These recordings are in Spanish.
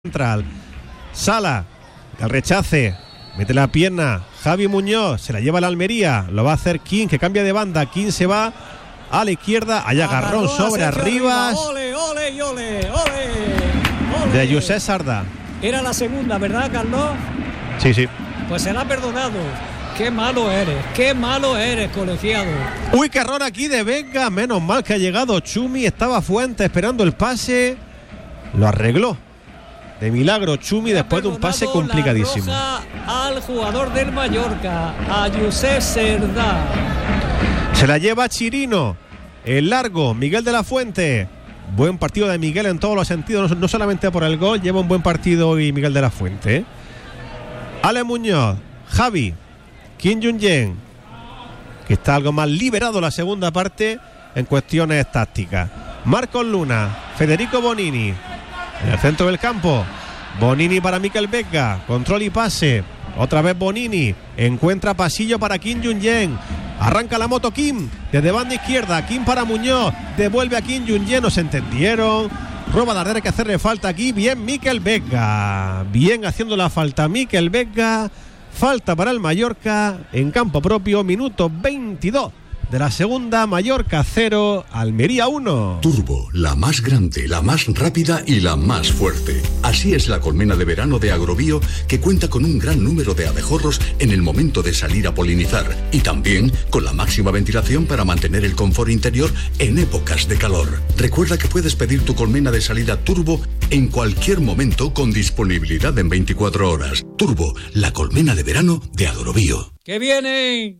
central. Sala, al rechace, mete la pierna, Javi Muñoz, se la lleva a la Almería, lo va a hacer King, que cambia de banda, King se va a la izquierda, hay agarrón sobre Arribas. Ole, ole, ole, ole. De Josep Sardá. Era la segunda, ¿verdad, Carlos? Sí. Pues se la ha perdonado. Qué malo eres, colegiado. Uy, qué error aquí de Vega, menos mal que ha llegado Chumi, estaba Fuentes esperando el pase, lo arregló. De milagro Chumi después de un pase complicadísimo. La roja al jugador del Mallorca, a Josep Sardá. Se la lleva Chirino, el largo, Miguel de la Fuente. Buen partido de Miguel en todos los sentidos, no solamente por el gol, lleva un buen partido hoy Miguel de la Fuente. Ale Muñoz, Javi, Kim Jung-yen, que está algo más liberado la segunda parte en cuestiones tácticas. Marcos Luna, Federico Bonini, en el centro del campo. Bonini para Mikel Vega, control y pase. Otra vez Bonini, encuentra pasillo para Kim Jung-yen. Arranca la moto Kim, desde banda izquierda, Kim para Muñoz, devuelve a Kim Jung-yen, no se entendieron. Roba Darder, hay que hacerle falta aquí. Bien Mikel Vega, bien haciendo la falta Mikel Vega. Falta para el Mallorca en campo propio, minuto 22 de la segunda. Mallorca 0, Almería 1. Turbo, la más grande, la más rápida y la más fuerte. Así es la colmena de verano de Agrobio, que cuenta con un gran número de abejorros en el momento de salir a polinizar y también con la máxima ventilación para mantener el confort interior en épocas de calor. Recuerda que puedes pedir tu colmena de salida Turbo en cualquier momento con disponibilidad en 24 horas. Turbo, la colmena de verano de Agrobio. ¡Que viene!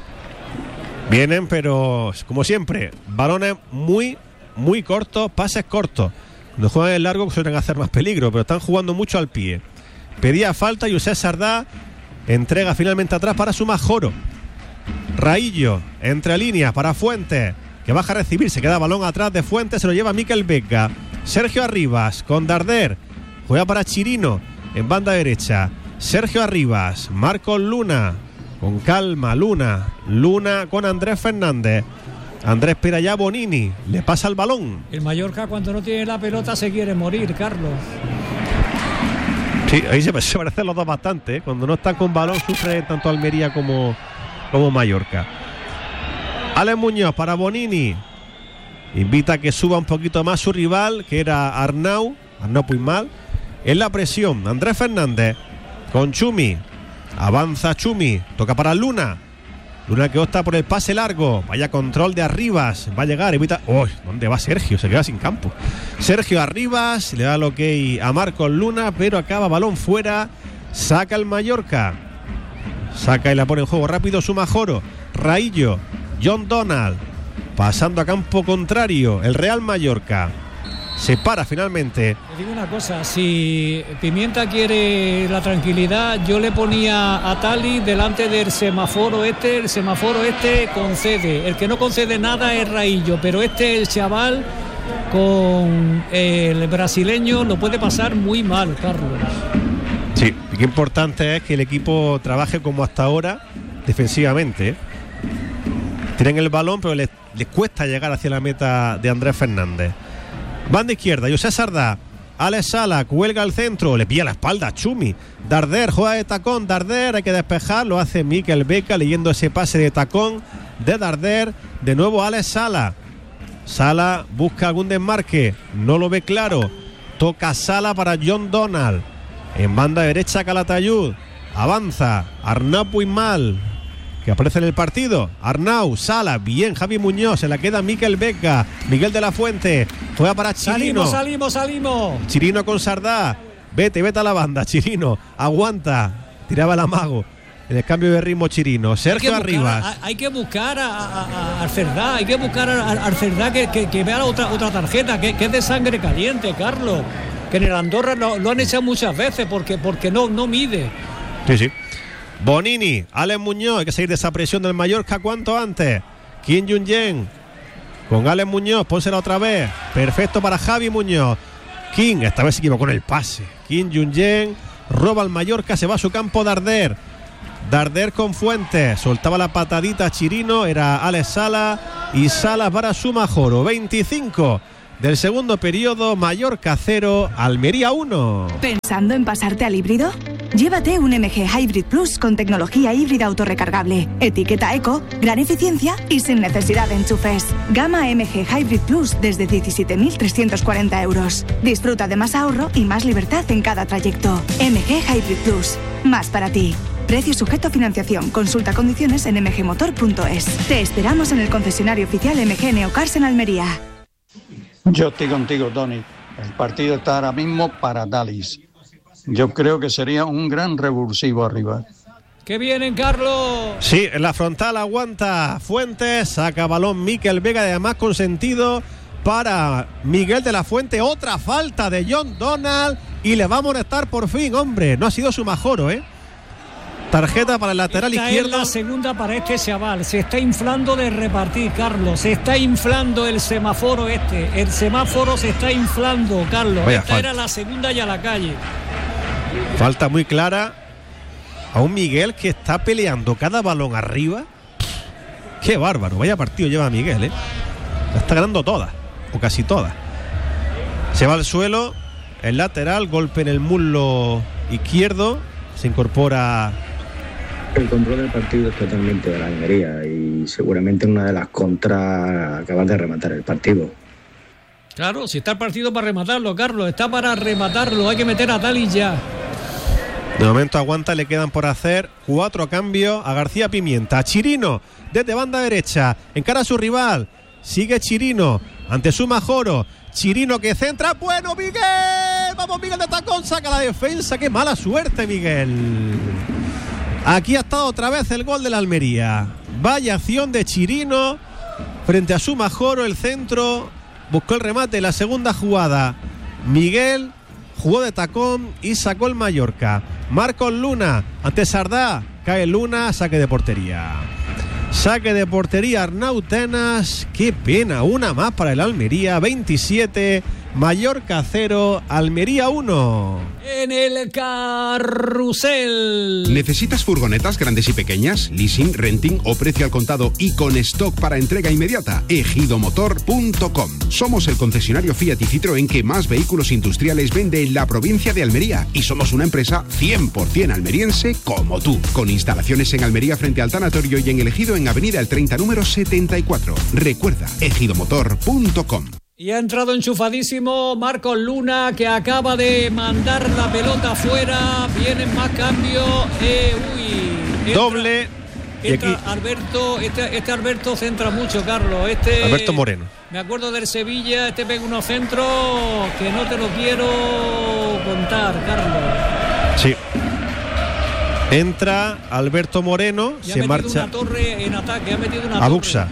Vienen, pero como siempre, balones muy cortos, pases cortos. Cuando juegan en largo suelen hacer más peligro, pero están jugando mucho al pie. Pedía falta y Josep Sardá entrega finalmente atrás para Sumajoro. Raillo, entre líneas para Fuentes, que baja a recibir, se queda balón atrás de Fuentes, se lo lleva Mikel Vega. Sergio Arribas con Darder, juega para Chirino en banda derecha. Sergio Arribas, Marcos Luna, con calma, Luna con Andrés Fernández. Andrés espera ya Bonini, le pasa el balón. El Mallorca cuando no tiene la pelota se quiere morir, Carlos. Sí, ahí se parecen los dos bastante, ¿eh? Cuando no están con balón sufre tanto Almería como Mallorca. Alex Muñoz para Bonini, invita a que suba un poquito más su rival, que era Arnau Puigmal. En la presión, Andrés Fernández con Chumi. Avanza Chumi, toca para Luna que opta por el pase largo. Vaya control de Arribas, va a llegar, evita. ¡Oh! ¿Dónde va Sergio? Se queda sin campo. Sergio Arribas le da el ok a Marcos Luna, pero acaba balón fuera. Saca el Mallorca, saca y la pone en juego rápido Sumajoro. Raillo, John Donald, pasando a campo contrario. El Real Mallorca se para finalmente. Te digo una cosa, si Pimienta quiere la tranquilidad, yo le ponía a Tali delante del semáforo este. El semáforo este concede, el que no concede nada es Raillo, pero el chaval con el brasileño lo puede pasar muy mal, Carlos. Sí, y qué importante es que el equipo trabaje como hasta ahora defensivamente. Tienen el balón, pero les cuesta llegar hacia la meta de Andrés Fernández. Banda izquierda, Josep Sardá, Alex Sala, cuelga al centro, le pilla la espalda a Chumi. Darder juega de tacón, Darder, hay que despejar, lo hace Mikel Vega leyendo ese pase de tacón de Darder. De nuevo Alex Sala. Sala busca algún desmarque, no lo ve claro. Toca Sala para John Donald. En banda derecha Calatayud. Avanza Arnau Puigmal, que aparece en el partido. Arnau, Sala, bien Javi Muñoz, se la queda Mikel Vega. Miguel de la Fuente, juega para Chirino. Salimos. Chirino con Sardá. Vete a la banda, Chirino. Aguanta. Tiraba el amago. En el cambio de ritmo Chirino. Sergio Arribas. Hay que buscar a Cerdá. Hay que buscar al Cerdá que vea otra tarjeta, que es de sangre caliente, Carlos. Que en el Andorra lo han echado muchas veces porque no mide. Sí. Bonini, Alex Muñoz, hay que salir de esa presión del Mallorca cuanto antes. Kim Jung-yen con Alex Muñoz, pónsela otra vez. Perfecto para Javi Muñoz. Kim, esta vez se equivocó en el pase. Kim Jung-yen roba al Mallorca, se va a su campo Darder con Fuentes, soltaba la patadita Chirino, era Alex Sala y Sala para Sumajoro. 25 del segundo periodo. Mallorca 0, Almería 1. ¿Pensando en pasarte al híbrido? Llévate un MG Hybrid Plus con tecnología híbrida autorrecargable, etiqueta eco, gran eficiencia y sin necesidad de enchufes. Gama MG Hybrid Plus desde 17.340 euros. Disfruta de más ahorro y más libertad en cada trayecto. MG Hybrid Plus, más para ti. Precio sujeto a financiación. Consulta condiciones en mgmotor.es. Te esperamos en el concesionario oficial MG Neocars en Almería. Yo estoy contigo, Tony. El partido está ahora mismo para Dalis. Yo creo que sería un gran revulsivo arriba. ¡Que vienen, Carlos! Sí, en la frontal aguanta Fuentes, saca balón Mikel Vega, además consentido para Miguel de la Fuente. Otra falta de John Donald y le va a molestar por fin, hombre. No ha sido su majoro, ¿eh? Tarjeta para el lateral izquierdo. Es la segunda para este chaval. Se está inflando de repartir, Carlos. Se está inflando el semáforo este. El semáforo se está inflando, Carlos. Vaya Esta falta. era la segunda y a la calle. Falta muy clara a un Miguel que está peleando cada balón arriba. Qué bárbaro. Vaya partido lleva Miguel, ¿eh? La está ganando todas, o casi todas. Se va al suelo. El lateral, golpe en el muslo izquierdo. Se incorpora. El control del partido es totalmente de la Almería y seguramente una de las contras acabar de rematar el partido. Claro, si está el partido para rematarlo, Carlos. Está para rematarlo. Hay que meter a Tali ya. De momento aguanta, le quedan por hacer 4 cambios a García Pimienta. Chirino desde banda derecha, encara a su rival. Sigue Chirino ante su majoro. Chirino que centra. Bueno, Miguel. Vamos, Miguel de tacón. Saca la defensa. Qué mala suerte, Miguel. Aquí ha estado otra vez el gol de la Almería. Vaya acción de Chirino frente a su majoro. El centro. Buscó el remate. La segunda jugada. Miguel jugó de tacón y sacó el Mallorca. Marcos Luna ante Sardá. Cae Luna. Saque de portería. Saque de portería Arnau Tenas. Qué pena, una más para el Almería. 27, Mallorca 0, Almería 1. En el carrusel. ¿Necesitas furgonetas grandes y pequeñas? Leasing, renting o precio al contado y con stock para entrega inmediata. ejidomotor.com. Somos el concesionario Fiat y Citroën que más vehículos industriales vende en la provincia de Almería y somos una empresa 100% almeriense como tú. Con instalaciones en Almería frente al tanatorio y en el Ejido en Avenida El 30 número 74. Recuerda, ejidomotor.com. Y ha entrado enchufadísimo Marcos Luna, que acaba de mandar la pelota afuera. Vienen más cambios. Doble. Y Entra aquí Alberto. Este Alberto centra mucho, Carlos. Alberto Moreno. Me acuerdo del Sevilla. Este pega unos centros que no te lo quiero contar, Carlos. Sí. Entra Alberto Moreno. Y se marcha una torre en ataque. Ha metido una a torre. Buxa.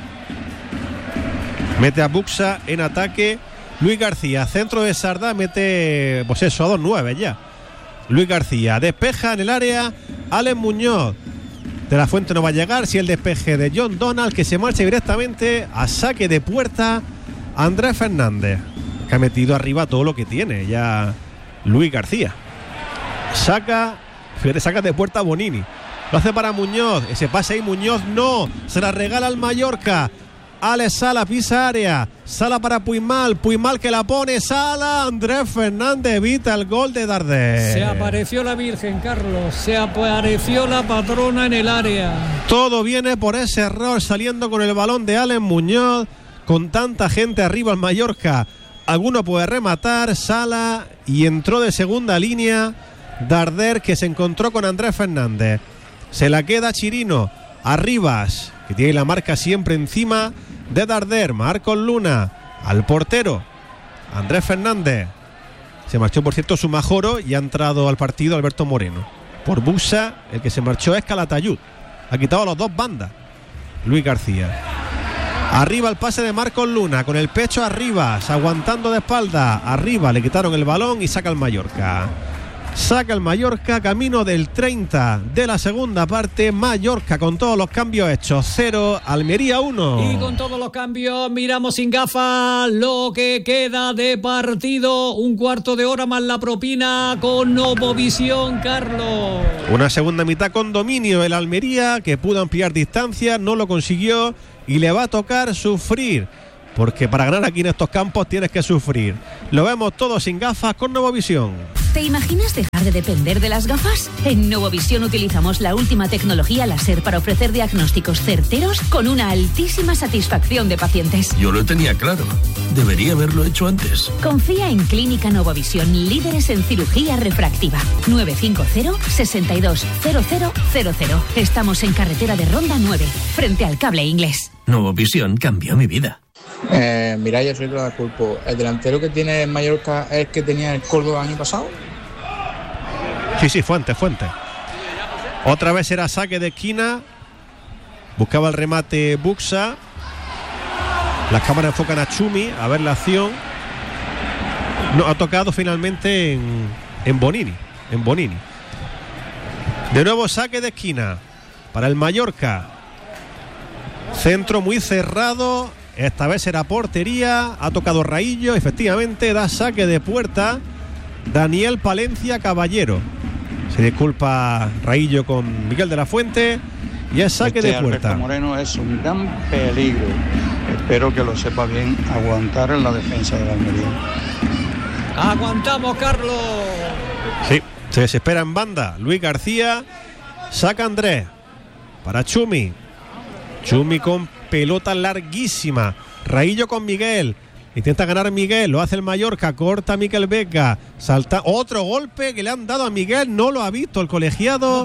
Mete a Buxa en ataque. Luis García, centro de Sardá, mete pues eso, a 2-9 ya. Luis García despeja en el área. Alex Muñoz de la Fuente no va a llegar. Si el despeje de John Donald, que se marcha directamente a saque de puerta. Andrés Fernández, que ha metido arriba todo lo que tiene ya Luis García. Saca de puerta a Bonini. Lo hace para Muñoz. Ese pase ahí, Muñoz no. Se la regala al Mallorca. Alex Sala pisa área. Sala para Puigmal. Puigmal que la pone. Sala. Andrés Fernández evita el gol de Darder. Se apareció la Virgen, Carlos. Se apareció la patrona en el área. Todo viene por ese error saliendo con el balón de Alex Muñoz. Con tanta gente arriba en Mallorca. Alguno puede rematar. Sala. Y entró de segunda línea Darder, que se encontró con Andrés Fernández. Se la queda Chirino. Arribas, que tiene la marca siempre encima de Darder. Marcos Luna al portero Andrés Fernández. Se marchó, por cierto, su majoro y ha entrado al partido Alberto Moreno. Por Buxa, el que se marchó es Calatayud. Ha quitado a los dos bandas Luis García. Arriba el pase de Marcos Luna con el pecho Arribas, aguantando de espalda. Arriba le quitaron el balón y saca el Mallorca. Saca el Mallorca, camino del 30 de la segunda parte. Mallorca con todos los cambios hechos. 0, Almería 1. Y con todos los cambios miramos sin gafas lo que queda de partido. Un cuarto de hora más la propina con Novovisión, Carlos. Una segunda mitad con dominio el Almería, que pudo ampliar distancia, no lo consiguió y le va a tocar sufrir porque para ganar aquí en estos campos tienes que sufrir. Lo vemos todo sin gafas con Novovisión. ¿Te imaginas dejar de depender de las gafas? En Novovisión utilizamos la última tecnología láser para ofrecer diagnósticos certeros con una altísima satisfacción de pacientes. Yo lo tenía claro. Debería haberlo hecho antes. Confía en Clínica Novovisión, líderes en cirugía refractiva. 950-620000. Estamos en carretera de Ronda 9, frente al Cable Inglés. Novovisión cambió mi vida. Miraya, soy de la Culpo. ¿El delantero que tiene en Mallorca es el que tenía el Córdoba el año pasado? Sí, Fuente. Otra vez era saque de esquina. Buscaba el remate Buxa. Las cámaras enfocan a Chumi a ver la acción. No, ha tocado finalmente en Bonini. De nuevo saque de esquina para el Mallorca. Centro muy cerrado. Esta vez era portería. Ha tocado Raillo. Efectivamente da saque de puerta Daniel Palencia Caballero. Se disculpa Raillo con Miguel de la Fuente. Y es saque de puerta. Alberto Moreno es un gran peligro. Espero que lo sepa bien aguantar en la defensa de la Almería. Aguantamos, Carlos. Sí, se desespera en banda Luis García. Saca Andrés para Chumi con pelota larguísima. Raillo con Miguel. Intenta ganar Miguel, lo hace el Mallorca, corta Miquel Vega, salta, otro golpe que le han dado a Miguel, no lo ha visto el colegiado.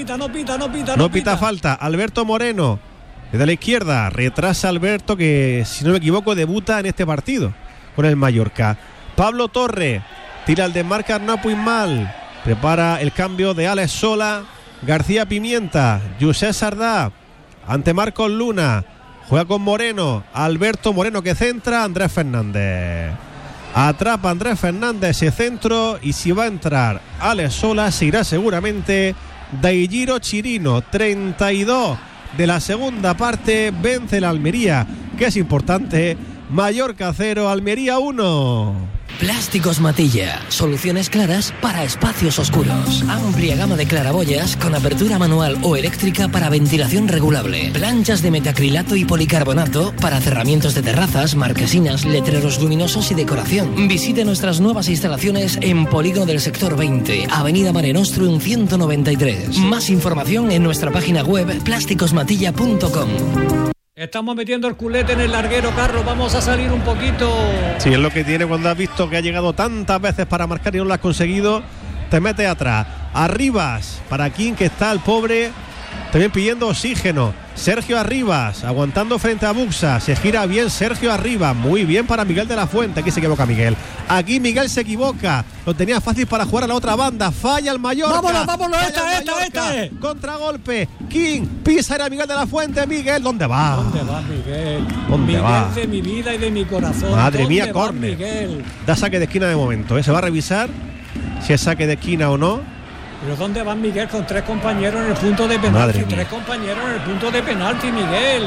No pita falta. Alberto Moreno, desde la izquierda, retrasa Alberto, que si no me equivoco debuta en este partido con el Mallorca. Pablo Torre, tira el desmarque Arnau Puigmal, prepara el cambio de Alex Sola, García Pimienta, José Sardá, ante Marcos Luna. Juega con Moreno, Alberto Moreno que centra, Andrés Fernández. Atrapa Andrés Fernández ese centro y si va a entrar Alex Sola se irá seguramente Daijiro Chirino. 32 de la segunda parte, vence la Almería, que es importante. Mallorca 0, Almería 1. Plásticos Matilla, soluciones claras para espacios oscuros. Amplia gama de claraboyas con apertura manual o eléctrica para ventilación regulable. Planchas de metacrilato y policarbonato para cerramientos de terrazas, marquesinas, letreros luminosos y decoración. Visite nuestras nuevas instalaciones en Polígono del Sector 20, Avenida Mare Nostrum 193. Más información en nuestra página web plásticosmatilla.com. Estamos metiendo el culete en el larguero, Carlos. Vamos a salir un poquito. Sí, es lo que tiene cuando has visto que ha llegado tantas veces para marcar y no lo has conseguido. Te metes atrás. Arribas, para King, que está el pobre también pidiendo oxígeno. Sergio Arribas, aguantando frente a Buxa. Se gira bien Sergio Arribas. Muy bien para Miguel de la Fuente. Aquí se equivoca Miguel. Aquí Miguel se equivoca. Lo tenía fácil para jugar a la otra banda. Falla el Mallorca. Vámonos, esta. Contragolpe. King, pisa a Miguel de la Fuente. Miguel, ¿dónde va? ¿Dónde va Miguel? ¿Dónde va? De mi vida y de mi corazón. Madre mía, córner. Da saque de esquina de momento. Se va a revisar si es saque de esquina o no. ¿Pero dónde va Miguel con tres compañeros en el punto de penalti? Tres compañeros en el punto de penalti, Miguel.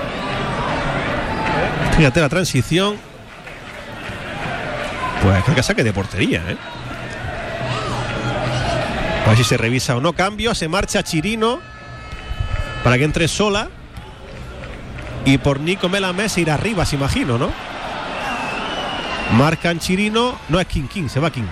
Fíjate la transición. Pues creo que saque de portería, A ver si se revisa o no. Cambio, se marcha Chirino para que entre Sola. Y por Nico Melamés se irá arriba, se imagino, ¿no? Marcan Chirino. No es King, se va King.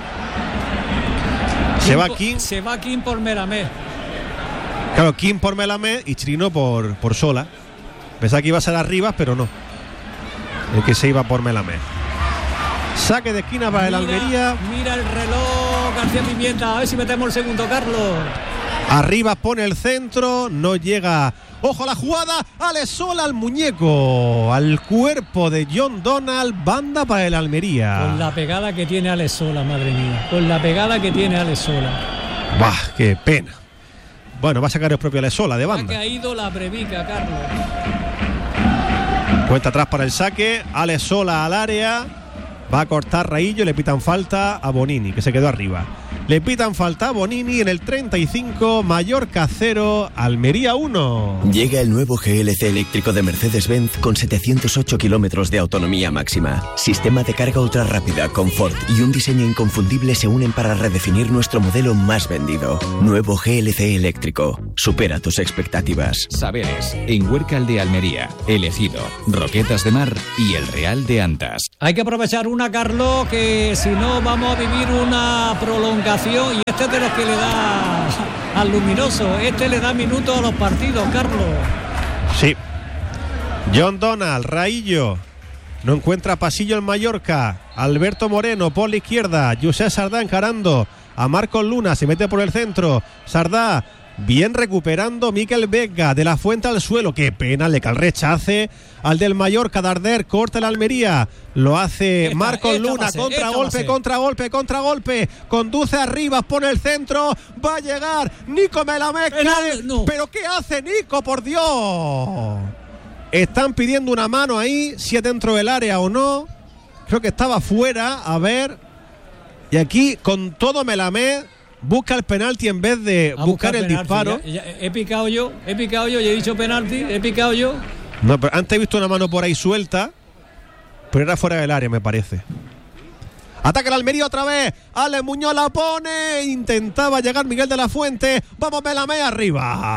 Se va King por Melamés. Claro, King por Melamés y Chirino por Sola. Pensaba que iba a ser arriba, pero no. El que se iba por Melamés. Saque de esquina para el Almería. Mira el reloj, García Pimienta. A ver si metemos el segundo, Carlos. Arriba pone el centro, no llega. Ojo la jugada, Alex Sola al muñeco, al cuerpo de John Donald, banda para el Almería. Con la pegada que tiene Alex Sola, madre mía. Con la pegada que tiene Alex Sola. Bah, qué pena. Bueno, va a sacar el propio Alex Sola de banda. Ha caído la brevica, Carlos. Cuenta atrás para el saque, Alex Sola al área. Va a cortar Raillo, le pitan falta a Bonini, que se quedó arriba. Le pitan falta a Bonini en el 35, Mallorca 0, Almería 1. Llega el nuevo GLC eléctrico de Mercedes-Benz con 708 kilómetros de autonomía máxima. Sistema de carga ultra rápida, confort y un diseño inconfundible se unen para redefinir nuestro modelo más vendido. Nuevo GLC eléctrico. Supera tus expectativas. Saberes, en Huércal de Almería, El Ejido, Roquetas de Mar y El Real de Antas. Hay que aprovechar una, Carlos, que si no vamos a vivir una prolongación, y este es de los que le da al luminoso, este le da minutos a los partidos, Carlos. Sí. John Donald, Raillo, no encuentra pasillo en Mallorca. Alberto Moreno por la izquierda, José Sardá encarando a Marcos Luna, se mete por el centro, Sardá bien recuperando Miquel Vega, de la Fuente al suelo, qué pena, le cae el rechace al del Mallorca. Darder corta el Almería, lo hace Marcos Luna, contragolpe, conduce arriba, pone el centro, va a llegar Nico Melamed, no. Pero ¿qué hace Nico, por Dios? Están pidiendo una mano ahí, si es dentro del área o no, creo que estaba fuera, a ver, y aquí con todo Melamed busca el penalti en vez de buscar el disparo. He picado yo, y he dicho penalti, he picado yo. No, pero antes he visto una mano por ahí suelta, pero era fuera del área, me parece. Ataca el Almería otra vez, Ale Muñoz la pone, intentaba llegar Miguel de la Fuente, vamos Melamed arriba.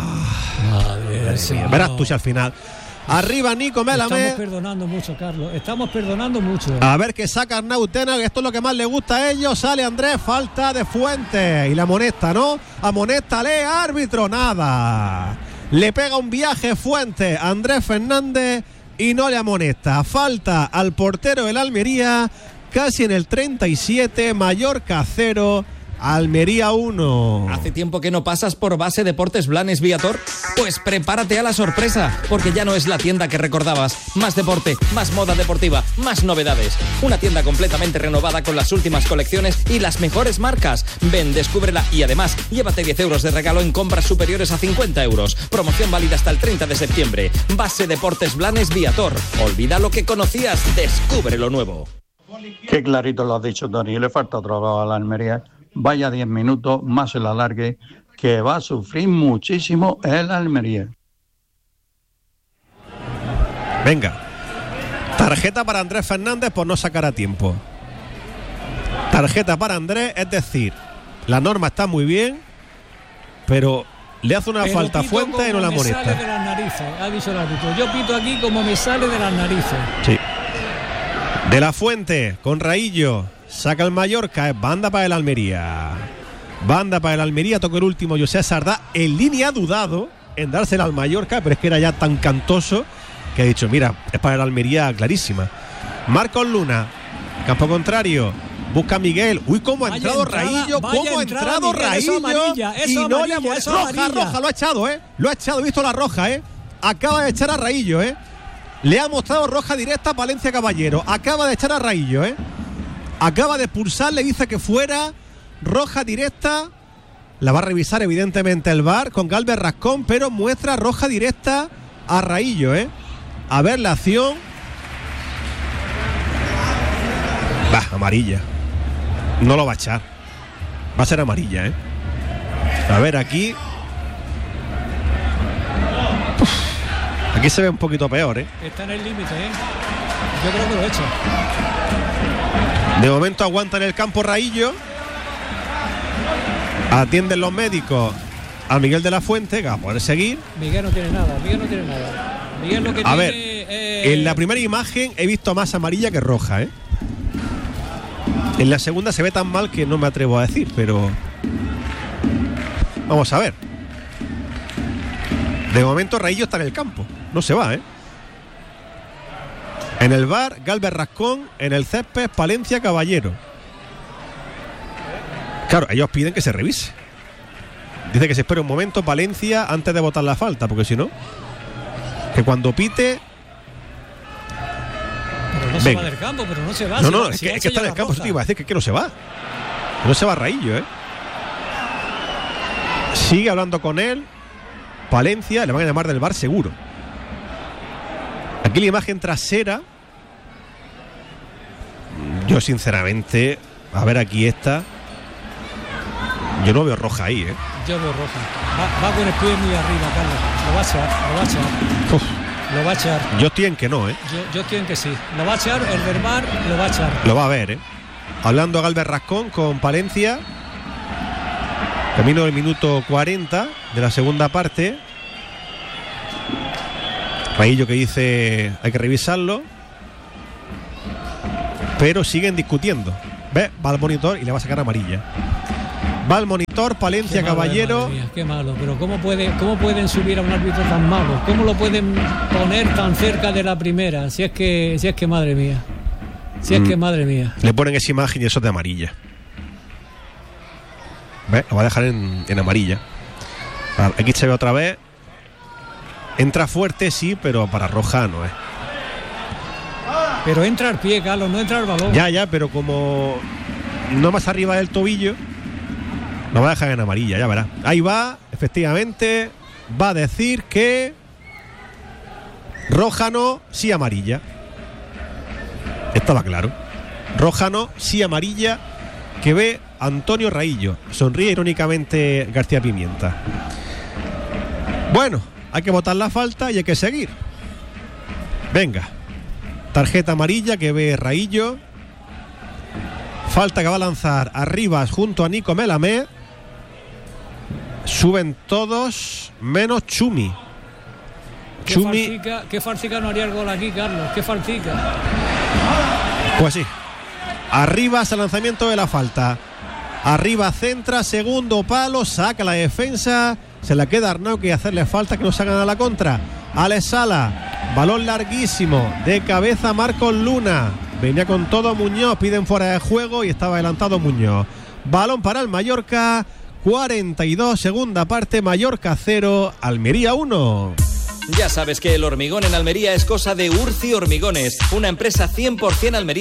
Verás tú si al final. Arriba Nico Melamed. Estamos perdonando mucho, Carlos. Estamos perdonando mucho. A ver qué saca Arnau Tena, que esto es lo que más le gusta a ellos. Sale Andrés, falta de Fuentes. Y la amonesta, ¿no? Amonéstale, árbitro, nada. Le pega un viaje Fuentes, Andrés Fernández, y no le amonesta. Falta al portero del Almería, casi en el 37, Mallorca 0. Almería 1. ¿Hace tiempo que no pasas por Base Deportes Blanes Viator? Pues prepárate a la sorpresa, porque ya no es la tienda que recordabas. Más deporte, más moda deportiva, más novedades. Una tienda completamente renovada con las últimas colecciones y las mejores marcas. Ven, descúbrela y además llévate 10 euros de regalo en compras superiores a 50 euros. Promoción válida hasta el 30 de septiembre. Base Deportes Blanes Viator. Olvida lo que conocías, descubre lo nuevo. Qué clarito lo has dicho, Tony. Le falta otro gol a la Almería. Vaya 10 minutos, más el alargue, que va a sufrir muchísimo el Almería. Venga. Tarjeta para Andrés Fernández por no sacar a tiempo. Tarjeta para Andrés, es decir, la norma está muy bien, pero le hace una falta a Fuentes y no la amonesta. Me sale de las narices, ha dicho el árbitro. Yo pito aquí como me sale de las narices. Sí. De la Fuente con Raillo. Saca el Mallorca, es banda para el Almería. Banda para el Almería, toca el último José Sardá. En línea ha dudado en dársela al Mallorca, pero es que era ya tan cantoso que ha dicho, mira, es para el Almería clarísima. Marcos Luna, campo contrario, busca a Miguel. Uy, cómo ha entrado Raillo, cómo ha entrado Raillo. Y no le ha roja, lo ha echado, lo ha echado, he visto la roja, acaba de echar a Raillo, le ha mostrado roja directa a Palencia Caballero, acaba de echar a Raillo, acaba de expulsar, le dice que fuera, roja directa, la va a revisar evidentemente el VAR con Galvez Rascón, pero muestra roja directa a Raillo, a ver la acción. Amarilla, no lo va a echar, va a ser amarilla, a ver aquí. Aquí se ve un poquito peor, Está en el límite, yo creo que lo echa. De momento aguanta en el campo Raillo. Atienden los médicos a Miguel de la Fuente, que va a poder seguir. Miguel no tiene nada. Miguel lo que a tiene, ver, en la primera imagen he visto más amarilla que roja, En la segunda se ve tan mal que no me atrevo a decir, pero vamos a ver. De momento Raillo está en el campo, no se va, En el VAR, Galvez Rascón. En el césped, Palencia Caballero. Claro, ellos piden que se revise. Dice que se espere un momento Palencia antes de botar la falta, porque si no, que cuando pite. Pero no se va del campo, pero no se va. No, es que está en el campo, eso te iba a decir que no se va. No se va Raillo, Sigue hablando con él. Palencia, le van a llamar del VAR seguro. Aquí la imagen trasera, yo sinceramente, a ver aquí esta, Yo no veo roja ahí, ¿eh? Yo veo roja. Va con el pie muy arriba, Carlos. Lo va a echar. Uf. Lo va a echar. Yo estoy en que no, ¿eh? Yo estoy en que sí. Lo va a echar, el del VAR lo va a echar. Lo va a ver, ¿eh? Hablando Galvez Rascón con Palencia. Camino del minuto 40 de la segunda parte. Raillo que dice hay que revisarlo. Pero siguen discutiendo. ¿Ves? Va al monitor y le va a sacar amarilla. Va al monitor, Palencia, Qué malo, Caballero. Madre mía, qué malo, pero ¿cómo pueden subir a un árbitro tan malo? ¿Cómo lo pueden poner tan cerca de la primera? Si es que madre mía. Madre mía. Le ponen esa imagen y eso de amarilla. ¿Ves? Lo va a dejar en amarilla. Aquí se ve otra vez. Entra fuerte, sí, pero para roja no es. Pero entra al pie, Carlos, no entra al balón. Ya, pero como no más arriba del tobillo, lo va a dejar en amarilla, ya verás. Ahí va, efectivamente, va a decir que roja no, sí amarilla. Estaba claro. Roja no, sí amarilla, que ve Antonio Raillo. Sonríe irónicamente García Pimienta. Bueno, hay que botar la falta y hay que seguir. Venga. Tarjeta amarilla que ve Raillo. Falta que va a lanzar Arribas junto a Nico Melamé. Suben todos menos Chumi. ¿Qué farcica no haría el gol aquí, Carlos? ¿Qué farcica? Pues sí. Arribas al lanzamiento de la falta. Arriba centra, segundo palo, saca la defensa. Se la queda Arnau, que hacerle falta que no salgan a la contra. Alex Sala, balón larguísimo, de cabeza Marcos Luna. Venía con todo Muñoz, piden fuera de juego y estaba adelantado Muñoz. Balón para el Mallorca, 42, segunda parte, Mallorca 0, Almería 1. Ya sabes que el hormigón en Almería es cosa de Urci Hormigones, una empresa 100% almeriense.